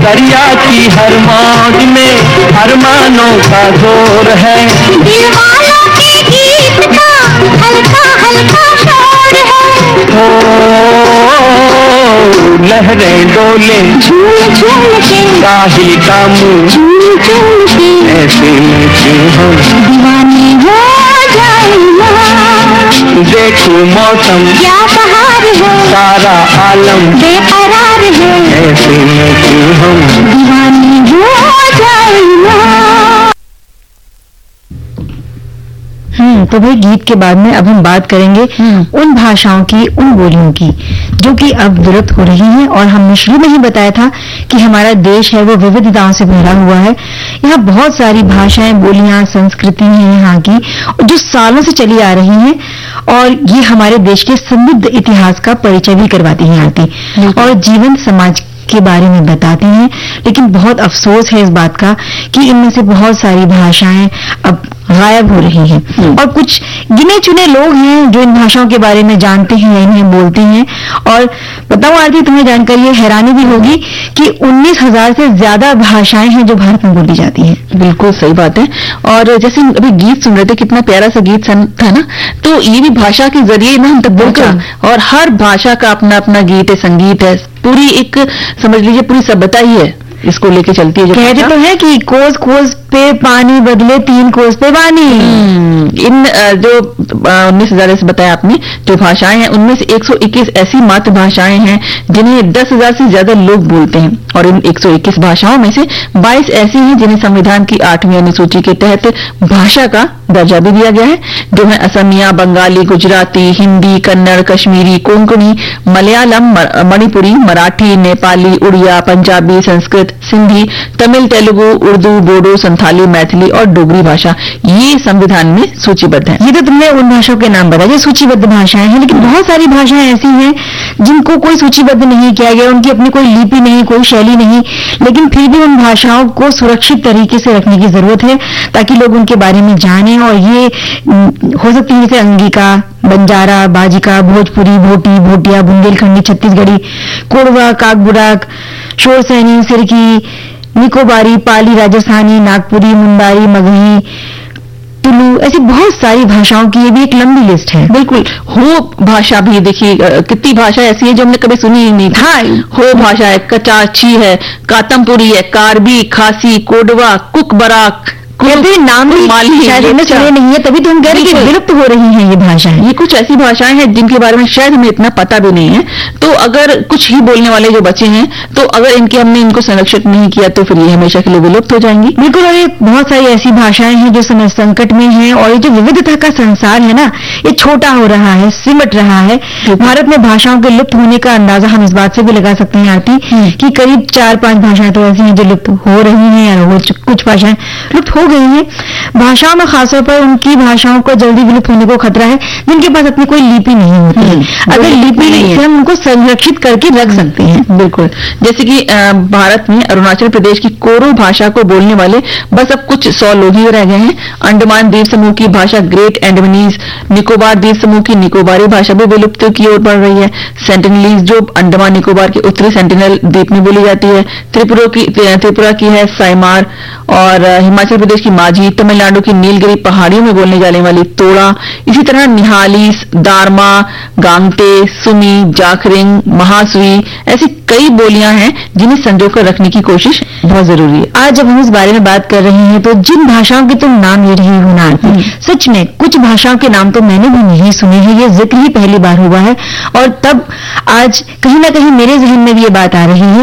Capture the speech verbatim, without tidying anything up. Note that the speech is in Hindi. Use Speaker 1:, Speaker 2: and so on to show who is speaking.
Speaker 1: दरिया की हर मौज में अरमानों का जोर है,
Speaker 2: दिल वालों के गीत का हल्का हल्का शोर है।
Speaker 1: ओ लहरें डोले
Speaker 2: झूम झूम के,
Speaker 1: साहिल का मुंह
Speaker 2: झूम झूम के,
Speaker 1: ऐसे में क्यों हम
Speaker 2: दीवाने हो जाए ना।
Speaker 1: देखो मौसम
Speaker 2: क्या बहार है,
Speaker 1: सारा आलम
Speaker 2: बेकरार है,
Speaker 1: ऐसे में क्यों हम
Speaker 2: दीवाने हो जाए ना।
Speaker 3: हम्म तो भाई गीत के बाद में अब हम बात करेंगे उन भाषाओं की, उन बोलियों की जो कि अब विलुप्त हो रही हैं। और हमने शुरू में ही बताया था कि हमारा देश है वो विविधताओं से भरा हुआ है। यहाँ बहुत सारी भाषाएं, बोलियां, संस्कृति हैं यहाँ की जो सालों से चली आ रही हैं और ये हमारे देश के समृद्ध इतिहास का परिचय भी करवाती हैं आती और जीवंत समाज के बारे में बताती हैं। लेकिन बहुत अफसोस है इस बात का कि इनमें से बहुत सारी भाषाएं अब गायब हो रही हैं और कुछ गिने चुने लोग हैं जो इन भाषाओं के बारे में जानते हैं, इन्हें बोलते हैं। और बताओ आरती, तुम्हें जानकर ये हैरानी भी होगी कि उन्नीस हजार से ज्यादा भाषाएं हैं जो भारत में बोली जाती हैं।
Speaker 4: बिल्कुल सही बात है। और जैसे अभी गीत सुन रहे थे, कितना प्यारा सा गीत था ना, तो ये भी भाषा के जरिए ना हम तक पहुंचा। और हर भाषा का अपना अपना गीत है, संगीत है, पूरी एक समझ लीजिए पूरी सभ्यता ही है इसको लेके चलती है।
Speaker 3: कहते तो है कि कोस कोस पे पानी बदले तीन कोस पे पानी।
Speaker 4: इन जो उन्नीस हजार से बताया आपने जो भाषाएं हैं उनमें से एक सौ इक्कीस ऐसी मातृभाषाएं हैं जिन्हें दस हजार से ज्यादा लोग बोलते हैं। और इन एक सौ इक्कीस भाषाओं में से बाईस ऐसी हैं जिन्हें संविधान की आठवीं अनुसूची के तहत भाषा का दर्जा भी दिया गया है, जो है असमिया, बंगाली, गुजराती, हिंदी, कन्नड़, कश्मीरी, कोंकणी, मलयालम, मणिपुरी, मराठी, नेपाली, उड़िया, पंजाबी, संस्कृत, सिंधी, तमिल, तेलुगु, उर्दू, बोडो, संथाली, मैथिली और डोगरी भाषा ये संविधान में सूचीबद्ध है।
Speaker 3: ये तो तुमने उन भाषाओं के नाम बताए जो सूचीबद्ध भाषाएं हैं, लेकिन बहुत सारी भाषाएं ऐसी हैं जिनको कोई सूचीबद्ध नहीं किया गया, उनकी अपनी कोई लिपि नहीं, कोई शैली नहीं, लेकिन फिर भी उन भाषाओं को सुरक्षित तरीके से रखने की जरूरत है ताकि लोग उनके बारे में जाने। और ये हो सकती है जैसे अंगिका, बंजारा, बाजिका, भोजपुरी, भोटी, भोटिया, बुंदेलखंडी, छत्तीसगढ़ी, कोरवा, काकबुराक, शोरसैनी, सिरकी, निकोबारी, पाली, राजस्थानी, नागपुरी, मुंडारी, मगही, तुलु, ऐसी बहुत सारी भाषाओं की ये भी एक लंबी लिस्ट है।
Speaker 4: बिल्कुल। हो भाषा भी देखिए कितनी भाषा ऐसी है जो हमने कभी सुनी ही नहीं।
Speaker 3: हाँ,
Speaker 4: हो भाषा है, कचाची है, कातमपुरी है, कार्बी, खासी, कोडवा, कुकबराक,
Speaker 3: कहते नाम भी शायद हमें सुने नहीं है, तभी तो हम कह रहे हैं कि विलुप्त हो रही हैं ये भाषाएं।
Speaker 4: ये कुछ ऐसी भाषाएं हैं जिनके बारे में शायद हमें इतना पता भी नहीं है। तो अगर कुछ ही बोलने वाले जो बचे हैं, तो अगर इनके हमने इनको संरक्षित नहीं किया तो फिर ये हमेशा के लिए विलुप्त हो जाएंगी।
Speaker 3: बिल्कुल। और ये बहुत सारी ऐसी भाषाएं हैं जो समय संकट में हैं और ये जो विविधता का संसार है ना, ये छोटा हो रहा है, सिमट रहा है। भारत में भाषाओं के लुप्त होने का अंदाजा हम इस बात से भी लगा सकते हैं आरती कि करीब चार पांच भाषाएं तो ऐसी हैं जो लुप्त हो रही हैं या कुछ भाषाएं लुप्त हो गई हैं। भाषाओं में खासतौर पर उनकी भाषाओं को जल्दी विलुप्त होने को खतरा है जिनके पास अपनी कोई लिपि नहीं होती है। अगर लिपि नहीं है हम उनको संरक्षित करके रख सकते हैं।
Speaker 4: बिल्कुल। जैसे कि भारत में अरुणाचल प्रदेश की कोरो भाषा को बोलने वाले बस अब कुछ सौ लोग ही रह गए हैं। अंडमान द्वीप समूह की भाषा ग्रेट एंडमानीज, निकोबार द्वीप समूह की निकोबारी भाषा भी विलुप्त की ओर बढ़ रही है। सेंटिनलीज जो अंडमान निकोबार के उत्तरी सेंटिनल द्वीप में बोली जाती है। त्रिपुरा की त्रिपुरा की है साइमार और हिमाचल प्रदेश की माझी, तमिलनाडु की नीलगिरी पहाड़ियों में बोलने जाने वाली तोड़ा, इसी तरह निहाली, दारमा, गांगटे, सुमी, जाखरिंग, महासुई, ऐसी कई बोलियां हैं जिन्हें संजो कर रखने की कोशिश बहुत जरूरी है।
Speaker 3: आज जब हम इस बारे में बात कर रहे हैं तो जिन भाषाओं के तुम नाम ले रही हो ना, सच में कुछ भाषाओं के नाम तो मैंने भी नहीं सुने हैं, ये जिक्र ही पहली बार हुआ है। और तब आज कहीं ना कहीं मेरे जहन में भी ये बात आ रही है